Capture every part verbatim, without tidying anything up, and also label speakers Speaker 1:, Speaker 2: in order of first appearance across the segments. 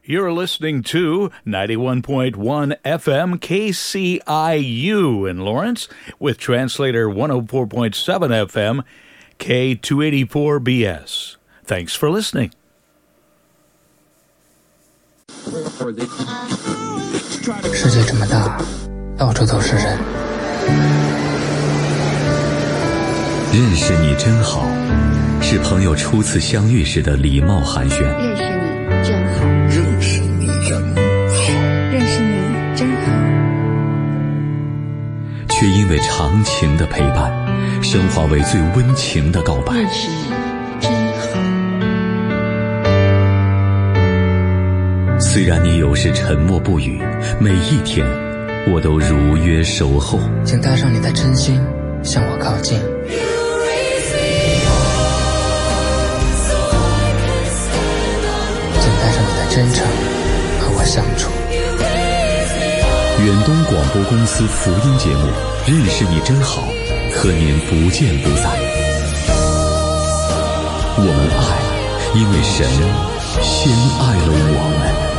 Speaker 1: You're listening to ninety-one point one F M K C I U in Lawrence with translator one oh four point seven F M K two eighty-four B S. Thanks for listening.
Speaker 2: 世界这么大，到处都是人。
Speaker 3: 认识你真好，是朋友初次相遇时的礼貌寒暄。
Speaker 4: 认识你真好，
Speaker 5: 认识你真好，
Speaker 4: 认识你真好。
Speaker 3: 却因为长情的陪伴，升华为最温情的告白。
Speaker 4: 认识你真好。
Speaker 3: 虽然你有时沉默不语，每一天我都如约守候。
Speaker 2: 请带上你的真心向我靠近，请带上你的真诚和我相处。
Speaker 3: 远东广播公司福音节目《认识你真好》，和您不见不散。我们爱，因为神先爱了我们。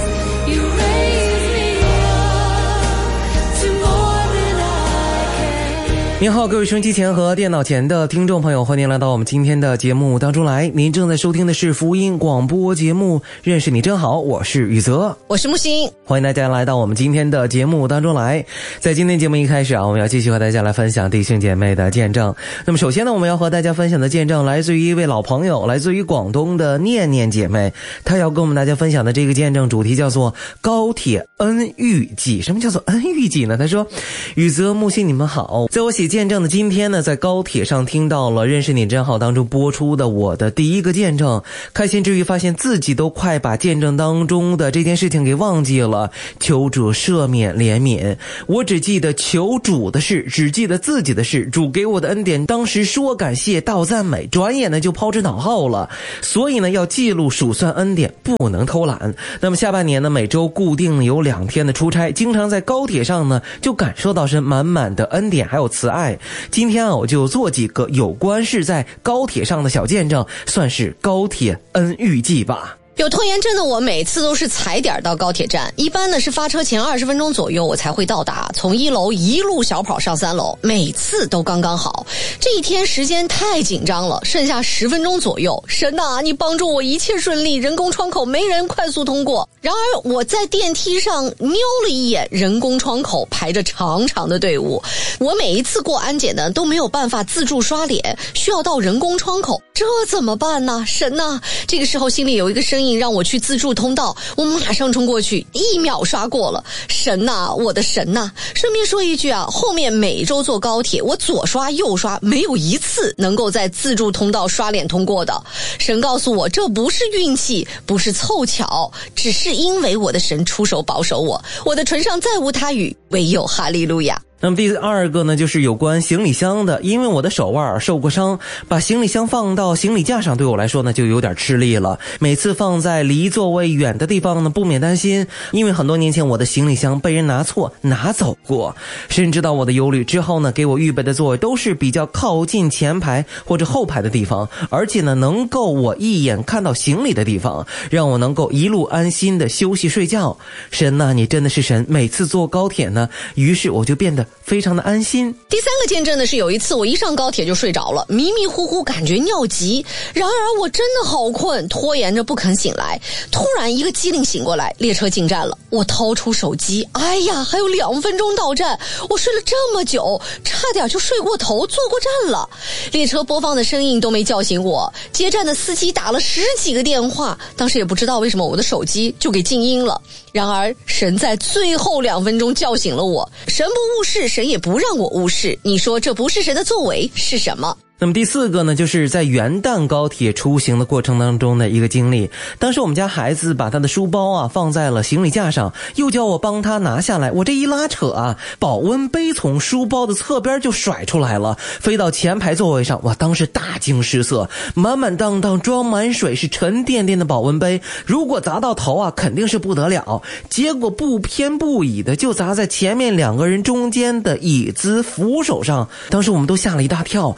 Speaker 6: 您好，各位收音机前和电脑前的听众朋友，欢迎来到我们今天的节目当中来。您正在收听的是福音广播节目《认识你真好》，我是宇泽，
Speaker 7: 我是木星，
Speaker 6: 欢迎大家来到我们今天的节目当中来。在今天节目一开始啊，我们要继续和大家来分享弟兄姐妹的见证。那么首先呢，我们要和大家分享的见证来自于一位老朋友，来自于广东的念念姐妹，她要跟我们大家分享的这个见证主题叫做高铁恩遇记。什么叫做恩遇记呢？她说，宇泽、木星你们好，在我写见证的今天呢，在高铁上听到了《认识你真好》当中播出的我的第一个见证，开心之余发现自己都快把见证当中的这件事情给忘记了，求主赦免怜悯。我只记得求主的事，只记得自己的事，主给我的恩典当时说感谢道赞美，转眼呢就抛之脑后了。所以呢要记录数算恩典，不能偷懒。那么下半年呢，每周固定有两天的出差，经常在高铁上呢就感受到是满满的恩典还有慈爱。今天啊，我就做几个有关是在高铁上的小见证，算是高铁恩遇记吧。
Speaker 7: 有拖延症的我每次都是踩点到高铁站，一般呢是发车前二十分钟左右我才会到达，从一楼一路小跑上三楼，每次都刚刚好。这一天时间太紧张了，剩下十分钟左右，神啊，你帮助我一切顺利，人工窗口没人快速通过。然而我在电梯上瞄了一眼，人工窗口排着长长的队伍，我每一次过安检呢都没有办法自助刷脸，需要到人工窗口，这怎么办呢？神啊，这个时候心里有一个声音让我去自助通道，我马上冲过去，一秒刷过了。神呐，我的神呐！顺便说一句啊，后面每周坐高铁，我左刷右刷，没有一次能够在自助通道刷脸通过的。神告诉我，这不是运气，不是凑巧，只是因为我的神出手保守我，我的唇上再无他语，唯有哈利路亚。
Speaker 6: 那么第二个呢，就是有关行李箱的。因为我的手腕受过伤，把行李箱放到行李架上对我来说呢就有点吃力了，每次放在离座位远的地方呢不免担心，因为很多年前我的行李箱被人拿错拿走过。神知道我的忧虑，之后呢给我预备的座位都是比较靠近前排或者后排的地方，而且呢能够我一眼看到行李的地方，让我能够一路安心的休息睡觉。神呐，你真的是神，每次坐高铁呢，于是我就变得非常的安心。
Speaker 7: 第三个见证呢，是有一次我一上高铁就睡着了，迷迷糊糊感觉尿急，然而我真的好困，拖延着不肯醒来。突然一个机灵醒过来，列车进站了，我掏出手机，哎呀，还有两分钟到站，我睡了这么久，差点就睡过头坐过站了。列车播放的声音都没叫醒我，接站的司机打了十几个电话，当时也不知道为什么我的手机就给静音了。然而神在最后两分钟叫醒了我，神不误事，神也不让我误事，你说这不是神的作为是什么？
Speaker 6: 那么第四个呢，就是在元旦高铁出行的过程当中的一个经历。当时我们家孩子把他的书包啊放在了行李架上，又叫我帮他拿下来，我这一拉扯啊，保温杯从书包的侧边就甩出来了，飞到前排座位上。我当时大惊失色，满满当当装满水，是沉甸甸的保温杯，如果砸到头啊肯定是不得了，结果不偏不倚的就砸在前面两个人中间的椅子扶手上。当时我们都吓了一大跳，有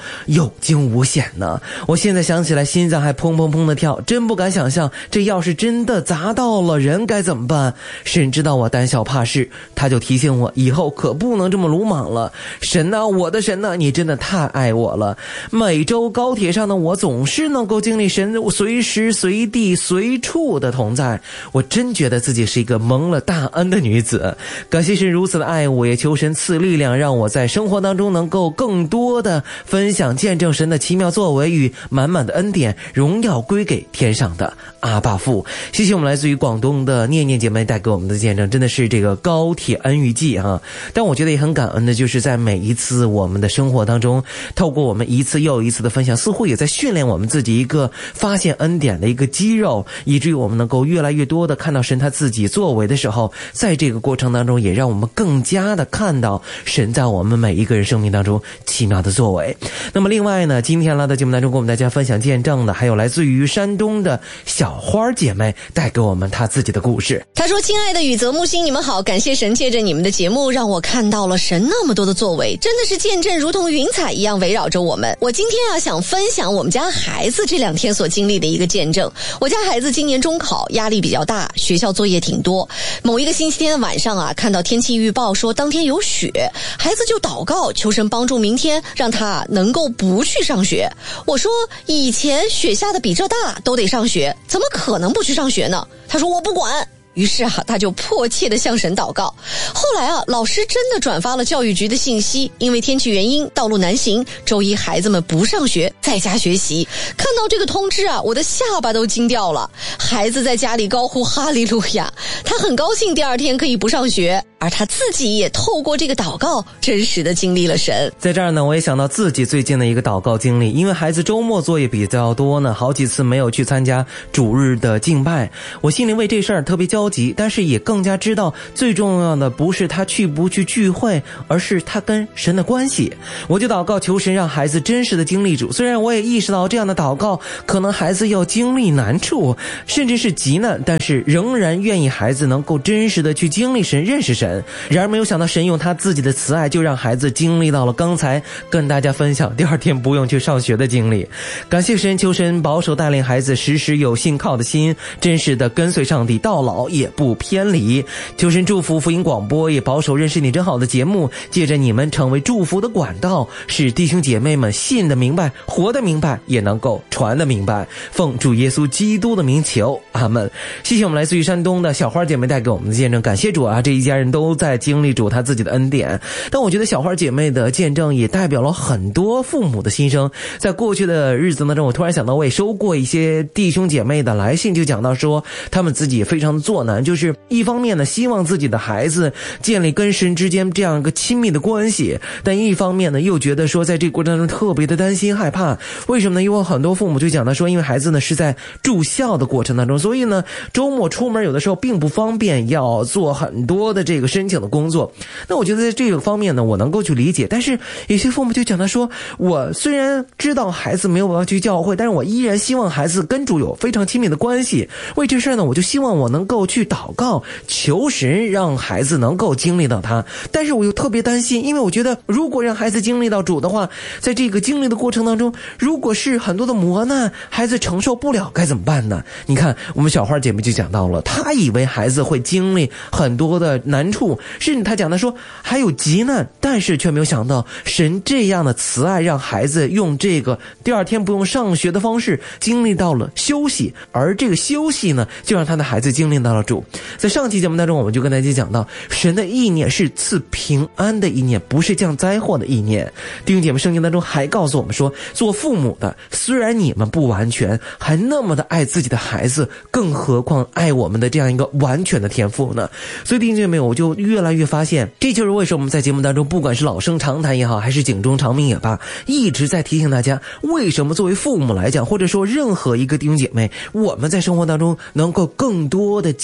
Speaker 6: 有惊无险呢。我现在想起来心脏还砰砰砰的跳，真不敢想象这要是真的砸到了人该怎么办。神知道我胆小怕事，他就提醒我以后可不能这么鲁莽了。神啊，我的神啊，你真的太爱我了。每周高铁上的我总是能够经历神随时随地随处的同在，我真觉得自己是一个蒙了大恩的女子。感谢神如此的爱我，也求神赐力量，让我在生活当中能够更多的分享见证神的奇妙作为与满满的恩典，荣耀归给天上的阿爸父。谢谢我们来自于广东的念念姐妹带给我们的见证，真的是这个高铁恩遇记啊！但我觉得也很感恩的，就是在每一次我们的生活当中，透过我们一次又一次的分享，似乎也在训练我们自己一个发现恩典的一个肌肉，以至于我们能够越来越多的看到神他自己作为的时候，在这个过程当中也让我们更加的看到神在我们每一个人生命当中奇妙的作为。那么另外呢，今天来到节目当中跟我们大家分享见证的还有来自于山东的小花姐妹带给我们她自己的故事。
Speaker 7: 她说，亲爱的宇泽木星，你们好，感谢神借着你们的节目让我看到了神那么多的作为，真的是见证如同云彩一样围绕着我们。我今天啊想分享我们家孩子这两天所经历的一个见证。我家孩子今年中考，压力比较大，学校作业挺多。某一个星期天的晚上啊，看到天气预报说当天有雪，孩子就祷告求神帮助明天让他能够不去上学。我说以前雪下的比这大都得上学，怎么可能不去上学呢？他说我不管。于是啊，他就迫切地向神祷告。后来啊，老师真的转发了教育局的信息，因为天气原因，道路难行，周一孩子们不上学，在家学习。看到这个通知啊，我的下巴都惊掉了。孩子在家里高呼哈利路亚，他很高兴第二天可以不上学，而他自己也透过这个祷告真实的经历了神。
Speaker 6: 在这儿呢，我也想到自己最近的一个祷告经历，因为孩子周末作业比较多呢，好几次没有去参加主日的敬拜，我心里为这事儿特别焦急，但是也更加知道最重要的不是他去不去聚会，而是他跟神的关系。我就祷告求神让孩子真实的经历主，虽然我也意识到这样的祷告可能孩子要经历难处甚至是急难，但是仍然愿意孩子能够真实的去经历神，认识神。然而没有想到神用他自己的慈爱，就让孩子经历到了刚才跟大家分享第二天不用去上学的经历。感谢神，求神保守带领孩子时时有信靠的心，真实的跟随上帝到老也不偏离。求神祝福福音广播，也保守认识你真好的节目，借着你们成为祝福的管道，使弟兄姐妹们信的明白，活的明白，也能够传的明白。奉主耶稣基督的名求，阿门。谢谢我们来自于山东的小花姐妹带给我们的见证，感谢主啊，这一家人都在经历主他自己的恩典。但我觉得小花姐妹的见证也代表了很多父母的心声。在过去的日子当中，我突然想到我也收过一些弟兄姐妹的来信，就讲到说他们自己也非常的作难，就是一方面呢希望自己的孩子建立跟神之间这样一个亲密的关系，但一方面呢又觉得说在这个过程当中特别的担心害怕。为什么呢？因为很多父母就讲到说，因为孩子呢是在住校的过程当中，所以呢周末出门有的时候并不方便，要做很多的这个申请的工作。那我觉得在这个方面呢我能够去理解，但是有些父母就讲到说，我虽然知道孩子没有办法去教会，但是我依然希望孩子跟主有非常亲密的关系。为这事呢，我就希望我能够去祷告求神让孩子能够经历到他。但是我又特别担心，因为我觉得如果让孩子经历到主的话，在这个经历的过程当中，如果是很多的磨难孩子承受不了该怎么办呢？你看我们小花姐妹就讲到了，她以为孩子会经历很多的难处，甚至她讲的说还有急难，但是却没有想到神这样的慈爱让孩子用这个第二天不用上学的方式经历到了休息，而这个休息呢就让他的孩子经历到了主。在上期节目当中我们就跟大家讲到，神的意念是赐平安的意念，不是降灾祸的意念。弟兄姐妹，圣经当中还告诉我们说，做父母的虽然你们不完全，还那么的爱自己的孩子，更何况爱我们的这样一个完全的天父呢？所以弟兄姐妹，我就越来越发现，这就是为什么我们在节目当中不管是老生常谈也好，还是警钟长鸣也罢，一直在提醒大家，为什么作为父母来讲，或者说任何一个弟兄姐妹，我们在生活当中能够更多的经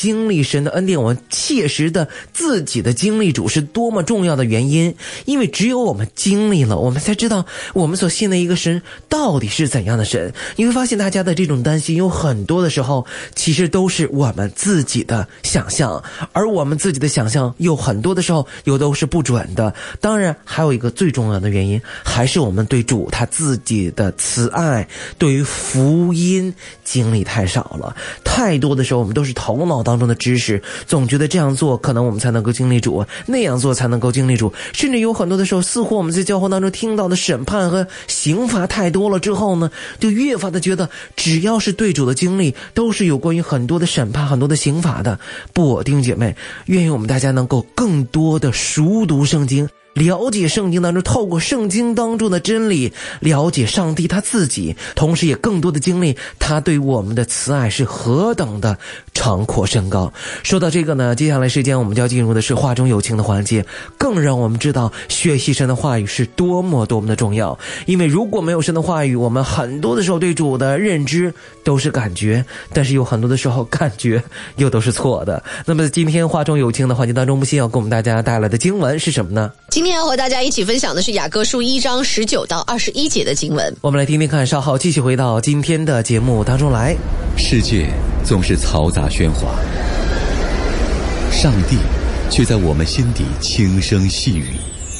Speaker 6: 经历神的恩典，我们切实的自己的经历主是多么重要的原因。因为只有我们经历了，我们才知道我们所信的一个神到底是怎样的神。你会发现大家的这种担心有很多的时候其实都是我们自己的想象，而我们自己的想象有很多的时候又都是不准的。当然还有一个最重要的原因，还是我们对主他自己的慈爱，对于福音经历太少了。太多的时候我们都是头脑当中的知识，总觉得这样做可能我们才能够经历主，那样做才能够经历主。甚至有很多的时候，似乎我们在教会当中听到的审判和刑罚太多了之后呢，就越发的觉得只要是对主的经历都是有关于很多的审判，很多的刑罚的。不，弟兄姐妹，愿意我们大家能够更多的熟读圣经，了解圣经当中，透过圣经当中的真理了解上帝他自己，同时也更多的经历他对我们的慈爱是何等的长阔深高。说到这个呢，接下来时间我们就要进入的是话中有情的环节，更让我们知道学习神的话语是多么多么的重要。因为如果没有神的话语，我们很多的时候对主的认知都是感觉，但是有很多的时候感觉又都是错的。那么今天话中有情的环节当中，木心要给我们大家带来的经文是什么呢？
Speaker 7: 今天要和大家一起分享的是雅各书一章十九到二十一节的经文。
Speaker 6: 我们来听听看，稍后继续回到今天的节目当中来。
Speaker 3: 世界总是嘈杂喧哗，上帝却在我们心底轻声细语。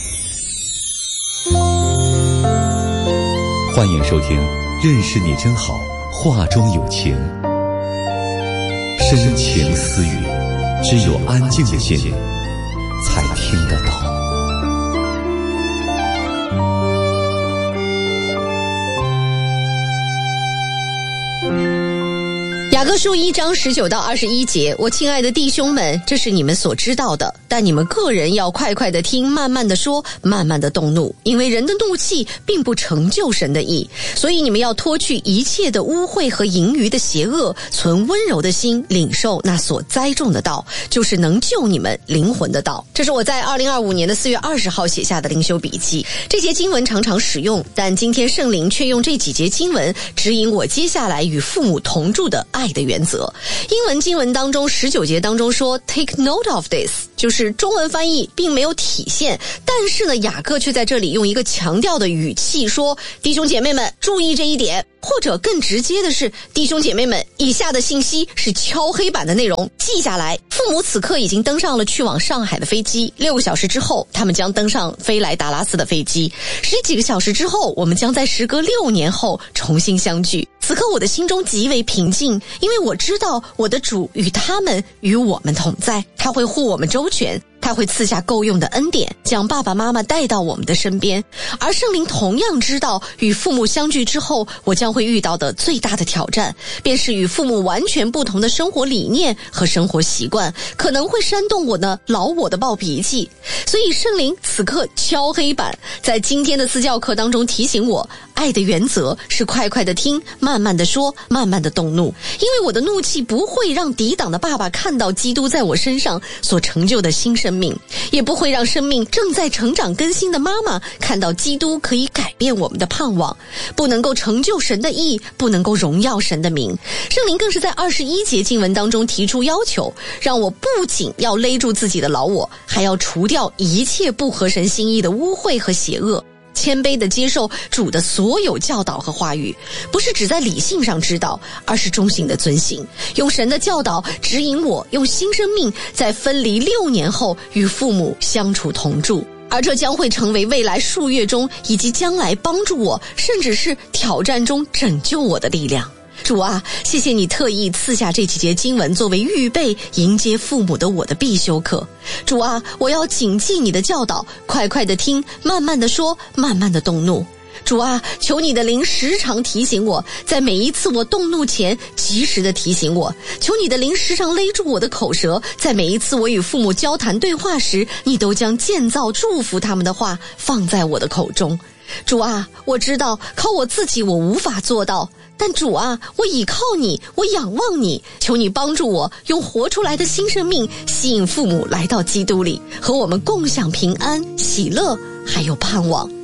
Speaker 3: 欢迎收听认识你真好，话中有情。深情私语，只有安静的心才听得到。
Speaker 7: 雅各书一章十九到二十一节，我亲爱的弟兄们，这是你们所知道的，但你们个人要快快的听，慢慢的说，慢慢的动怒，因为人的怒气并不成就神的义。所以你们要脱去一切的污秽和淫余的邪恶，存温柔的心，领受那所栽种的道，就是能救你们灵魂的道。这是我在二零二五年的四月二十号写下的灵修笔记。这节经文常常使用，但今天圣灵却用这几节经文指引我接下来与父母同住的爱的原则。英文经文当中十九节当中说 take note of this， 就是中文翻译并没有体现，但是呢雅各却在这里用一个强调的语气说，弟兄姐妹们注意这一点，或者更直接的是，弟兄姐妹们，以下的信息是敲黑板的内容，记下来。父母此刻已经登上了去往上海的飞机，六个小时之后他们将登上飞来达拉斯的飞机，十几个小时之后我们将在时隔六年后重新相聚。此刻我的心中极为平静，因为我知道我的主与他们与我们同在，他会护我们周全，他会赐下够用的恩典，将爸爸妈妈带到我们的身边。而圣灵同样知道与父母相聚之后我将会遇到的最大的挑战，便是与父母完全不同的生活理念和生活习惯，可能会煽动我的老我的暴脾气。所以圣灵此刻敲黑板，在今天的私教课当中提醒我，爱的原则是快快的听，慢慢的说，慢慢的动怒。因为我的怒气不会让抵挡的爸爸看到基督在我身上所成就的新生命，也不会让生命正在成长更新的妈妈看到基督可以改变我们的盼望。不能够成就神的义，不能够荣耀神的名。圣灵更是在二十一节经文当中提出要求，让我不仅要勒住自己的老我，还要除掉一切不合神心意的污秽和邪恶，谦卑地接受主的所有教导和话语，不是只在理性上知道，而是忠心的遵行，用神的教导指引我，用新生命在分离六年后与父母相处同住。而这将会成为未来数月中以及将来帮助我，甚至是挑战中拯救我的力量。主啊，谢谢你特意赐下这几节经文作为预备迎接父母的我的必修课。主啊，我要谨记你的教导，快快的听，慢慢的说，慢慢的动怒。主啊，求你的灵时常提醒我，在每一次我动怒前及时的提醒我。求你的灵时常勒住我的口舌，在每一次我与父母交谈对话时，你都将建造祝福他们的话放在我的口中。主啊，我知道靠我自己我无法做到，但主啊，我倚靠你，我仰望你，求你帮助我用活出来的新生命吸引父母来到基督里，和我们共享平安、喜乐还有盼望。